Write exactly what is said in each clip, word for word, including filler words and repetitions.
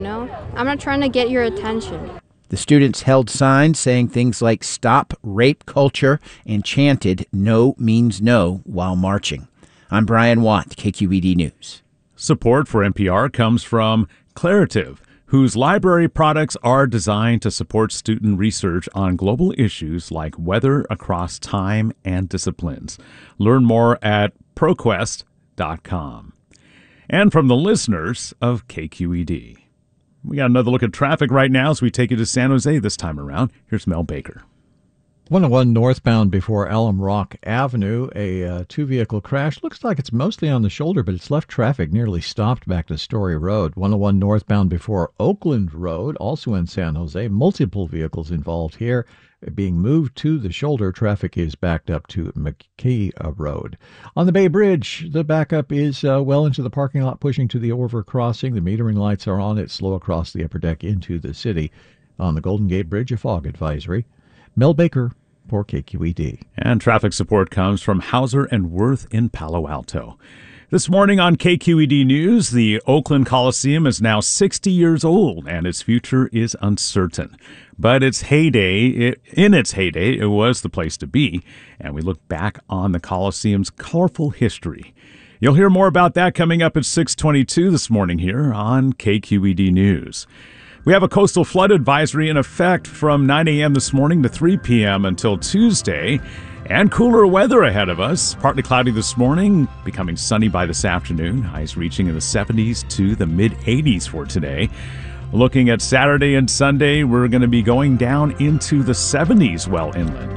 No, I'm not trying to get your attention. The students held signs saying things like "Stop Rape Culture" and chanted "No means no" while marching. I'm Brian Watt, K Q E D News. Support for N P R comes from Clarative, whose library products are designed to support student research on global issues like weather across time and disciplines. Learn more at ProQuest dot com. And from the listeners of K Q E D. We got another look at traffic right now as we take you to San Jose this time around. Here's Mel Baker. one oh one northbound before Alum Rock Avenue, a uh, two-vehicle crash. Looks like it's mostly on the shoulder, but it's left traffic nearly stopped back to Story Road. one oh one northbound before Oakland Road, also in San Jose. Multiple vehicles involved here. Being moved to the shoulder, traffic is backed up to McKee Road. On the Bay Bridge, the backup is uh, well into the parking lot, pushing to the overcrossing. The metering lights are on. It's slow across the upper deck into the city. On the Golden Gate Bridge, a fog advisory. Mel Baker for K Q E D. And traffic support comes from Hauser and Worth in Palo Alto. This morning on K Q E D News, the Oakland Coliseum is now sixty years old and its future is uncertain. But its heyday, it, in its heyday, it was the place to be, and we look back on the Coliseum's colorful history. You'll hear more about that coming up at six twenty-two this morning here on K Q E D News. We have a coastal flood advisory in effect from nine a.m. this morning to three p.m. until Tuesday. And cooler weather ahead of us. Partly cloudy this morning, becoming sunny by this afternoon. Highs reaching in the seventies to the mid-eighties for today. Looking at Saturday and Sunday, we're going to be going down into the seventies well inland.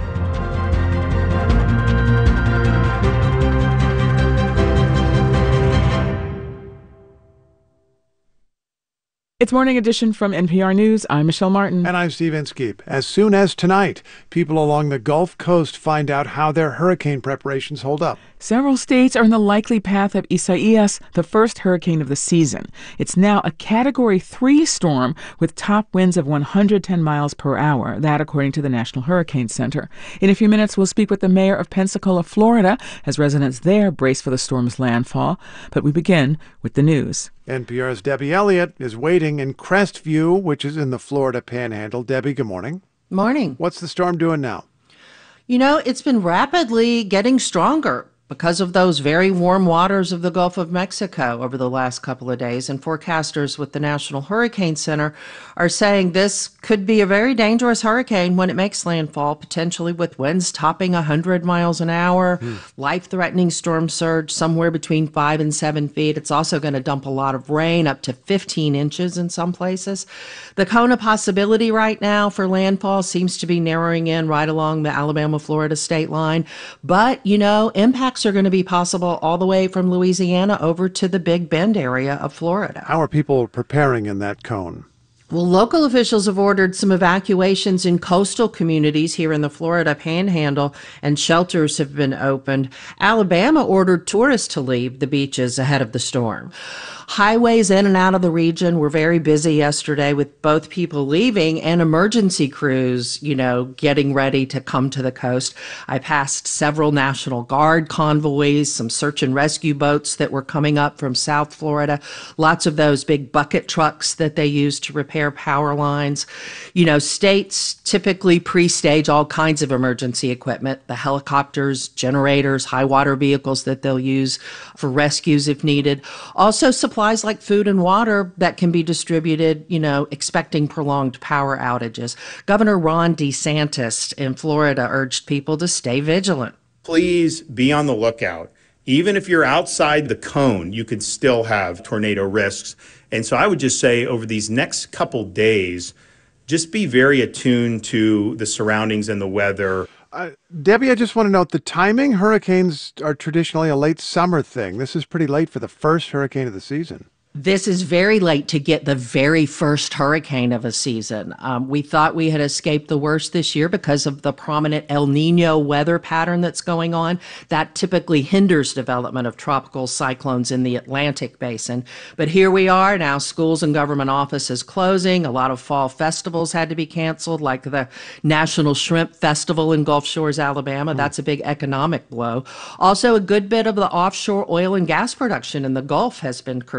It's Morning Edition from N P R News. I'm Michelle Martin. And I'm Steve Inskeep. As soon as tonight, people along the Gulf Coast find out how their hurricane preparations hold up. Several states are in the likely path of Isaias, the first hurricane of the season. It's now a Category three storm with top winds of one hundred ten miles per hour. That, according to the National Hurricane Center. In a few minutes, we'll speak with the mayor of Pensacola, Florida, as residents there brace for the storm's landfall. But we begin with the news. N P R's Debbie Elliott is waiting in Crestview, which is in the Florida Panhandle. Debbie, good morning. Morning. What's the storm doing now? You know, it's been rapidly getting stronger because of those very warm waters of the Gulf of Mexico over the last couple of days. And forecasters with the National Hurricane Center are saying this could be a very dangerous hurricane when it makes landfall, potentially with winds topping one hundred miles an hour, mm. life-threatening storm surge somewhere between five and seven feet. It's also going to dump a lot of rain, up to fifteen inches in some places. The cone of possibility right now for landfall seems to be narrowing in right along the Alabama-Florida state line. But, you know, impacts are going to be possible all the way from Louisiana over to the Big Bend area of Florida. How are people preparing in that cone? Well, local officials have ordered some evacuations in coastal communities here in the Florida Panhandle, and shelters have been opened. Alabama ordered tourists to leave the beaches ahead of the storm. Highways in and out of the region were very busy yesterday with both people leaving and emergency crews, you know, getting ready to come to the coast. I passed several National Guard convoys, some search and rescue boats that were coming up from South Florida, lots of those big bucket trucks that they use to repair power lines. You know, states typically pre-stage all kinds of emergency equipment, the helicopters, generators, high water vehicles that they'll use for rescues if needed. Also, supplies like food and water that can be distributed, you know, expecting prolonged power outages. Governor Ron DeSantis in Florida urged people to stay vigilant. Please be on the lookout. Even if you're outside the cone, you could still have tornado risks. And so I would just say over these next couple days, just be very attuned to the surroundings and the weather. Uh, Debbie, I just want to note the timing. Hurricanes are traditionally a late summer thing. This is pretty late for the first hurricane of the season. This is very late to get the very first hurricane of a season. Um, we thought we had escaped the worst this year because of the prominent El Nino weather pattern that's going on. That typically hinders development of tropical cyclones in the Atlantic basin. But here we are now, schools and government offices closing. A lot of fall festivals had to be canceled, like the National Shrimp Festival in Gulf Shores, Alabama. That's a big economic blow. Also, a good bit of the offshore oil and gas production in the Gulf has been curtailed.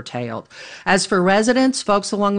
As for residents, folks along